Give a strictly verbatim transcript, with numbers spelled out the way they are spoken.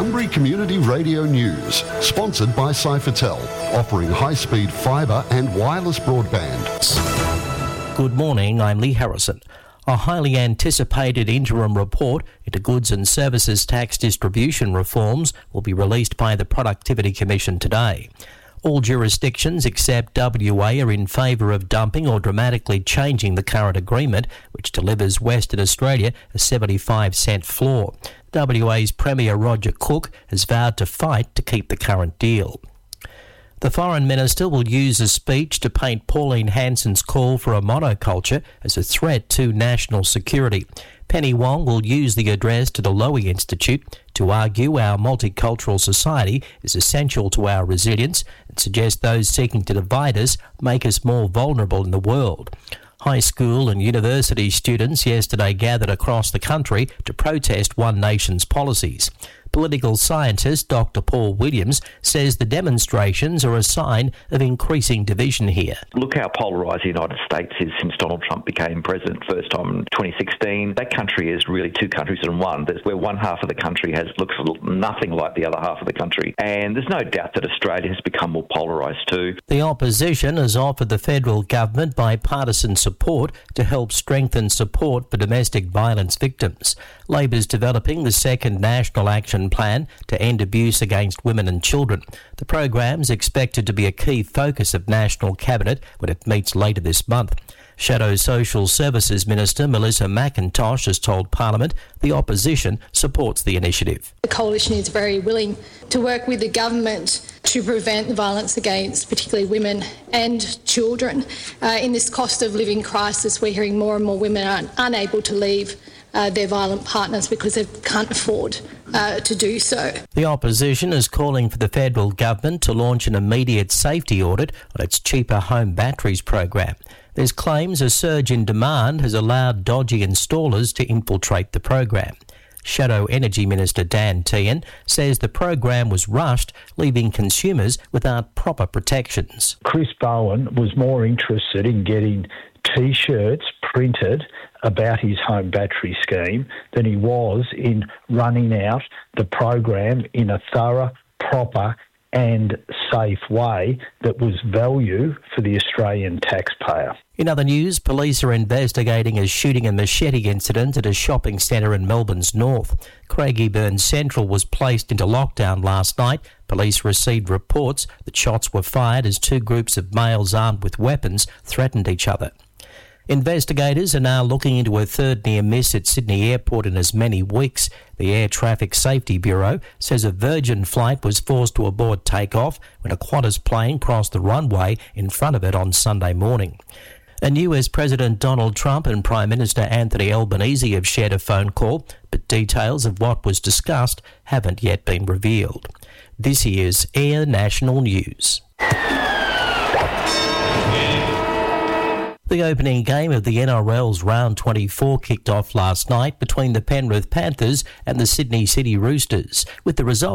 Bunbury Community Radio News, sponsored by Cyfertel, offering high-speed fibre and wireless broadband. Good morning, I'm Lee Harrison. A highly anticipated interim report into goods and services tax distribution reforms will be released by the Productivity Commission today. All jurisdictions except W A are in favour of dumping or dramatically changing the current agreement, which delivers Western Australia a seventy-five cent floor. W A's Premier Roger Cook has vowed to fight to keep the current deal. The Foreign Minister will use a speech to paint Pauline Hanson's call for a monoculture as a threat to national security. Penny Wong will use the address to the Lowy Institute to argue our multicultural society is essential to our resilience and suggest those seeking to divide us make us more vulnerable in the world. High school and university students yesterday gathered across the country to protest One Nation's policies. Political scientist Doctor Paul Williams says the demonstrations are a sign of increasing division here. Look how polarised the United States is since Donald Trump became president first time in twenty sixteen. That country is really two countries in one, where one half of the country has looks nothing like the other half of the country. And there's no doubt that Australia has become more polarised too. The opposition has offered the federal government bipartisan support to help strengthen support for domestic violence victims. Labor's developing the second National Action Plan to end abuse against women and children. The program is expected to be a key focus of National Cabinet when it meets later this month. Shadow Social Services Minister Melissa McIntosh has told Parliament the opposition supports the initiative. The Coalition is very willing to work with the government to prevent the violence against particularly women and children. Uh, in this cost of living crisis, we're hearing more and more women are unable to leave Uh, their violent partners because they can't afford uh, to do so. The opposition is calling for the federal government to launch an immediate safety audit on its cheaper home batteries program. There's claims a surge in demand has allowed dodgy installers to infiltrate the program. Shadow Energy Minister Dan Tehan says the program was rushed, leaving consumers without proper protections. Chris Bowen was more interested in getting T-shirts printed about his home battery scheme than he was in running out the program in a thorough, proper and safe way that was value for the Australian taxpayer. In other news, police are investigating a shooting and machete incident at a shopping centre in Melbourne's north. Craigieburn Central was placed into lockdown last night. Police received reports that shots were fired as two groups of males armed with weapons threatened each other. Investigators are now looking into a third near miss at Sydney Airport in as many weeks. The Air Traffic Safety Bureau says a Virgin flight was forced to abort takeoff when a Qantas plane crossed the runway in front of it on Sunday morning. And U S President Donald Trump and Prime Minister Anthony Albanese have shared a phone call, but details of what was discussed haven't yet been revealed. This is Air National News. The opening game of the N R L's Round twenty-four kicked off last night between the Penrith Panthers and the Sydney City Roosters, with the result